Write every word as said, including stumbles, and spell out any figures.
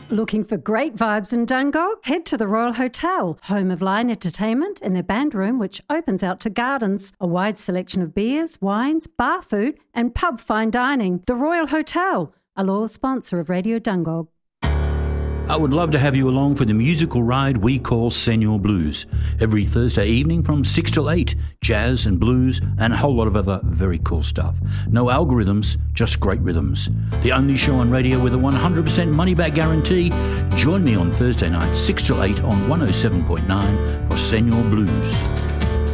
Looking for great vibes in Dungog? Head to the Royal Hotel, home of Lion Entertainment and their band room, which opens out to gardens. A wide selection of beers, wines, bar food and pub fine dining. The Royal Hotel, a loyal sponsor of Radio Dungog. I would love to have you along for the musical ride we call Senior Blues. Every Thursday evening from six till eight, jazz and blues and a whole lot of other very cool stuff. No algorithms, just great rhythms. The only show on radio with a one hundred percent money-back guarantee. Join me on Thursday night, six till eight on one oh seven point nine for Senior Blues.